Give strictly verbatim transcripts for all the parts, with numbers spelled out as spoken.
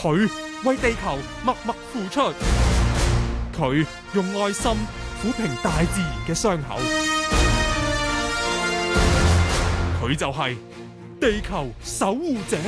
佢為地球默默付出，佢用愛心撫平大自然嘅傷口，佢就係地球守護者。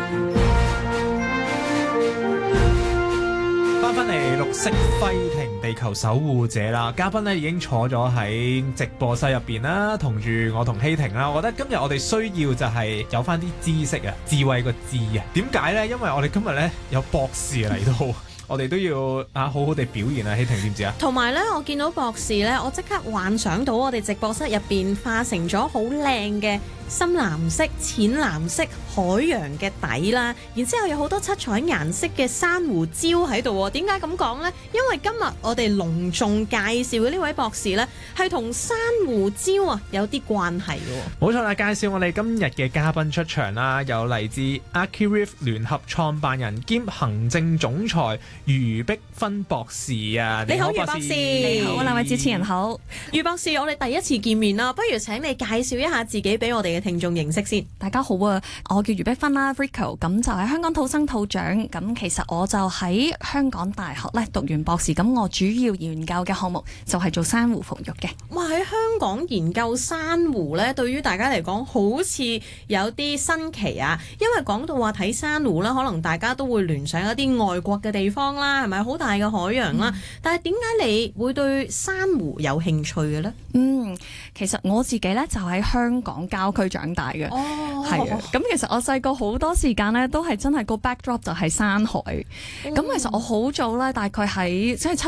翻返嚟綠色輝庭地球守護者啦，嘉賓咧已經坐咗喺直播室入邊啦，同住我同希婷啦。我覺得今日我哋需要就係有翻啲知識啊，智慧個智啊。點解呢？因為我哋今日咧有博士嚟到，我哋都要啊好好地表現啊。希婷知唔知啊？ 同埋咧，我見到博士咧，我即刻幻想到我哋直播室入邊化成咗好靚嘅深藍色、淺藍色海洋嘅底啦，然之後有好多七彩顏色嘅珊瑚礁喺度。點解咁講呢？因為今日我哋隆重介紹嘅呢位博士呢，係同珊瑚礁啊有啲關係嘅。 冇錯啦，介紹我哋今日嘅嘉賓出場啦，有嚟自 Archireef 聯合創辦人兼行政總裁余碧芬博士啊！ 你好，余博士。 你好，兩位主持人好。 余博士，我哋第一次見面啦，不如請你介紹一下自己俾我哋嘅聽眾認識先。 大家好啊，我叫余碧芬啦 Rico， 咁就喺香港土生土長，咁其實我就喺香港大學咧讀完博士，咁我主要研究嘅項目就係做珊瑚復育嘅。 哇，喺香港研究珊瑚咧，對於大家嚟講好似有啲新奇啊，因為講到話睇珊瑚啦，可能大家都會聯想一啲外國嘅地方啦，係咪好大嘅海洋啦？嗯、但係點解你會對珊瑚有興趣嘅咧？ 嗯，其實我自己咧就喺香港郊區長大嘅，係啊。咁其實我細個好多時間咧都係真係個 backdrop 就係山海。咁、嗯、其實我好早咧，大概喺即係七